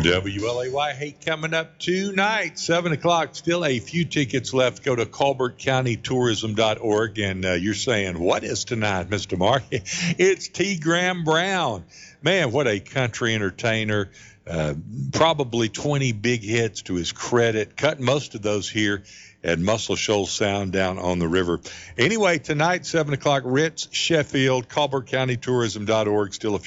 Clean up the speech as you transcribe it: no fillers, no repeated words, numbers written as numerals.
WLAY, hey, coming up tonight, 7 o'clock, still a few tickets left. Go to ColbertCountyTourism.org, and you're saying, what is tonight, Mr. Mark? It's T. Graham Brown. Man, what a country entertainer. Probably 20 big hits to his credit. Cut most of those here at Muscle Shoals Sound down on the river. Anyway, tonight, 7 o'clock, Ritz, Sheffield, ColbertCountyTourism.org, still a